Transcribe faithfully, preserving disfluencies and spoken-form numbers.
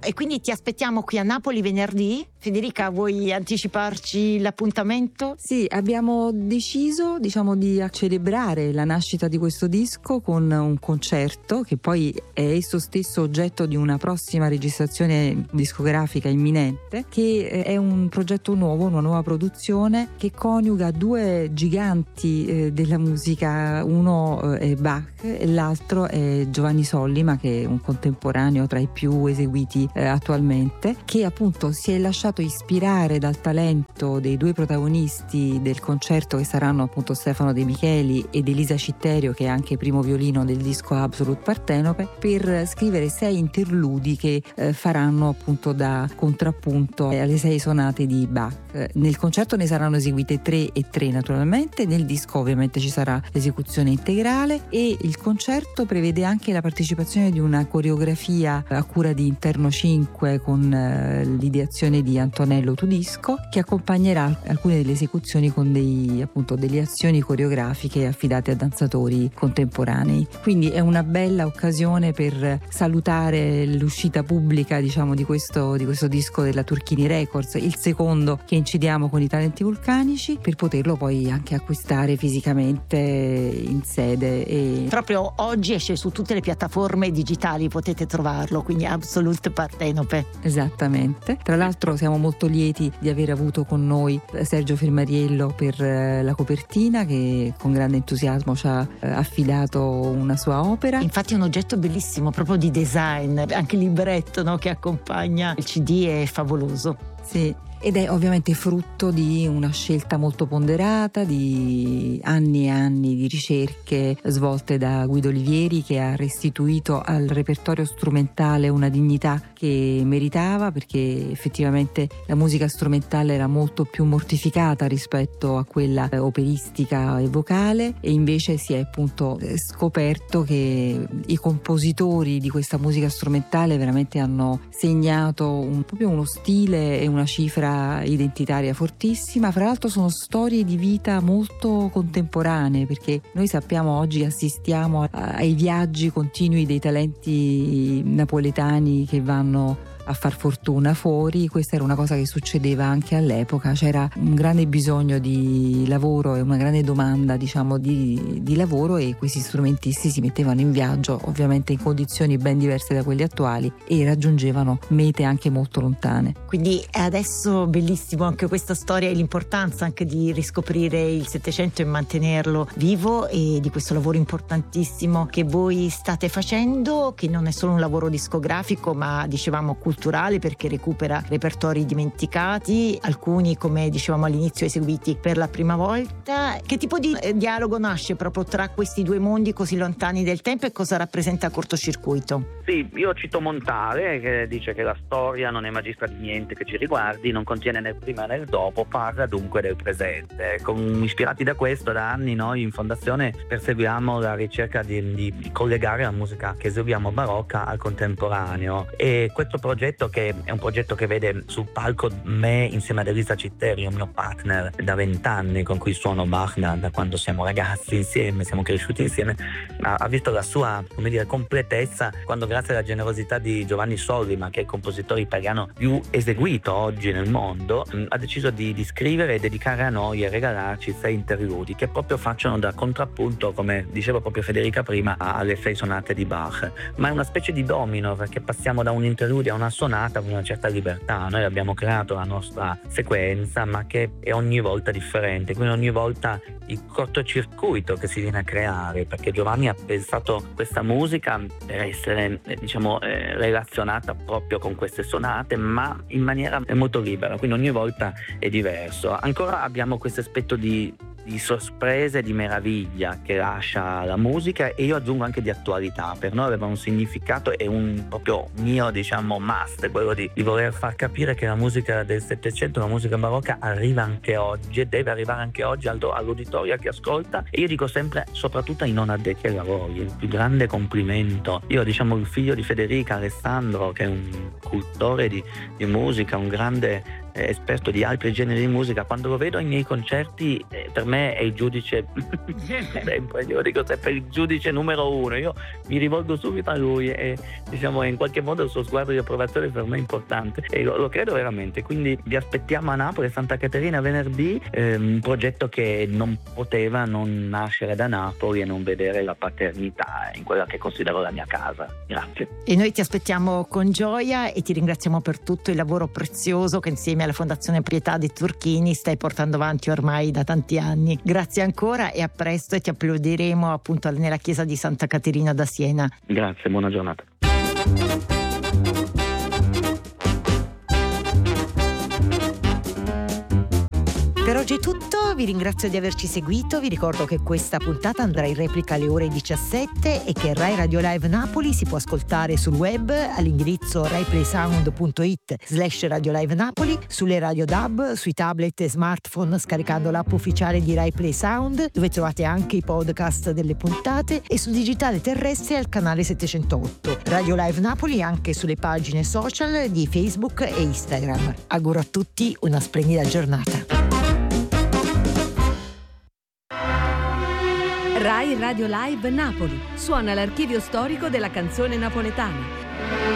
E quindi ti aspettiamo qui a Napoli venerdì. Federica, vuoi anticiparci l'appuntamento? Sì, abbiamo deciso, diciamo, di celebrare la nascita di questo disco con un concerto che poi è esso stesso oggetto di una prossima registrazione discografica imminente, che è un progetto nuovo, una nuova produzione che coniuga due giganti eh, della musica. Uno eh, è Bach e l'altro è Giovanni Sollima, che è un contemporaneo tra i più eseguiti eh, attualmente, che appunto si è lasciato ispirare dal talento dei due protagonisti del concerto, che saranno appunto Stefano De Micheli ed Elisa Citterio, che è anche primo violino del disco Absolut Partenope, per scrivere sei interludi che eh, faranno appunto da contrappunto alle sei sonate di Bach. Nel concerto ne saranno eseguite tre e tre naturalmente, nel disco ovviamente ci sarà l'esecuzione integrale e il concerto prevede anche la partecipazione di una coreografia a cura di Interno cinque con eh, l'ideazione di Antonello Tudisco, che accompagnerà alcune delle esecuzioni con dei, appunto, delle azioni coreografiche affidate a danzatori contemporanei. Quindi è una bella occasione per salutare l'uscita pubblica, diciamo, di questo, di questo disco della Turchini Records, il secondo che incidiamo con i Talenti Vulcanici, per poterlo poi anche acquistare fisicamente in sede. E proprio oggi esce su tutte le piattaforme digitali, potete trovarlo, quindi Absolut Partenope. Esattamente. Tra l'altro siamo molto lieti di aver avuto con noi Sergio Fermariello per la copertina, che con grande entusiasmo ci ha affidato una sua opera. Infatti è un oggetto bellissimo, proprio di design, anche il libretto, no, che accompagna il C D è favoloso. Sì. Ed è ovviamente frutto di una scelta molto ponderata, di anni e anni di ricerche svolte da Guido Olivieri, che ha restituito al repertorio strumentale una dignità che meritava, perché effettivamente la musica strumentale era molto più mortificata rispetto a quella operistica e vocale, e invece si è appunto scoperto che i compositori di questa musica strumentale veramente hanno segnato un, proprio uno stile e una cifra identitaria fortissima. Fra l'altro sono storie di vita molto contemporanee, perché noi sappiamo oggi assistiamo ai viaggi continui dei talenti napoletani che vanno a far fortuna fuori. Questa era una cosa che succedeva anche all'epoca, c'era un grande bisogno di lavoro e una grande domanda, diciamo, di, di lavoro, e questi strumentisti si mettevano in viaggio, ovviamente in condizioni ben diverse da quelle attuali, e raggiungevano mete anche molto lontane. Quindi è adesso bellissimo anche questa storia e l'importanza anche di riscoprire il Settecento e mantenerlo vivo, e di questo lavoro importantissimo che voi state facendo, che non è solo un lavoro discografico ma dicevamo culturale, perché recupera repertori dimenticati, alcuni, come dicevamo all'inizio, eseguiti per la prima volta. Che tipo di dialogo nasce proprio tra questi due mondi così lontani del tempo, e cosa rappresenta Cortocircuito? Sì, io cito Montale, che dice che la storia non è magistra di niente che ci riguardi, non contiene né il prima né il dopo, parla dunque del presente. Con, ispirati da questo, da anni noi in Fondazione perseguiamo la ricerca di, di, di collegare la musica che eseguiamo barocca al contemporaneo, e questo progetto, che è un progetto che vede sul palco me insieme ad Elisa Citterio, mio partner da vent'anni, con cui suono Bach da, da quando siamo ragazzi insieme, siamo cresciuti insieme, ha, ha visto la sua, come dire, completezza quando, grazie alla generosità di Giovanni Sollima, che è il compositore italiano più eseguito oggi nel mondo, mh, ha deciso di, di scrivere e dedicare a noi e regalarci sei interludi che proprio facciano da contrappunto, come diceva proprio Federica prima, alle sei sonate di Bach. Ma è una specie di domino, perché passiamo da un interludio a una sonata con una certa libertà. Noi abbiamo creato la nostra sequenza, ma che è ogni volta differente, quindi ogni volta il cortocircuito che si viene a creare, perché Giovanni ha pensato questa musica per essere, diciamo, eh, relazionata proprio con queste sonate, ma in maniera molto libera, quindi ogni volta è diverso. Ancora abbiamo questo aspetto di di sorpresa e di meraviglia che lascia la musica, e io aggiungo anche di attualità. Per noi aveva un significato e un proprio mio, diciamo, must, quello di, di voler far capire che la musica del Settecento, la musica barocca, arriva anche oggi e deve arrivare anche oggi all'uditorio che ascolta. E io dico sempre, soprattutto ai non addetti ai lavori, il più grande complimento. Io, diciamo, il figlio di Federica, Alessandro, che è un cultore di, di musica, un grande eh, esperto di altri generi di musica, quando lo vedo ai miei concerti eh, per me è il giudice sempre, io dico sempre il giudice numero uno, io mi rivolgo subito a lui e diciamo in qualche modo il suo sguardo di approvazione per me è importante e lo, lo credo veramente, quindi vi aspettiamo a Napoli, Santa Caterina venerdì, eh, un progetto che non poteva non nascere da Napoli e non vedere la paternità in quella che considero la mia casa. Grazie. E noi ti aspettiamo con gioia e ti ringraziamo per tutto il lavoro prezioso che insieme alla Fondazione Pietà dei Turchini stai portando avanti ormai da tanti anni. Grazie ancora e a presto, e ti applaudiremo appunto nella chiesa di Santa Caterina da Siena. Grazie, buona giornata. Per oggi è tutto, vi ringrazio di averci seguito, vi ricordo che questa puntata andrà in replica alle ore diciassette e che Rai Radio Live Napoli si può ascoltare sul web all'indirizzo raiplaysound punto it slash Radio Live Napoli, sulle radio D A B, sui tablet e smartphone scaricando l'app ufficiale di Rai Play Sound, dove trovate anche i podcast delle puntate, e sul digitale terrestre al canale settecentootto. Radio Live Napoli anche sulle pagine social di Facebook e Instagram. Auguro a tutti una splendida giornata. Rai Radio Live Napoli suona l'archivio storico della canzone napoletana.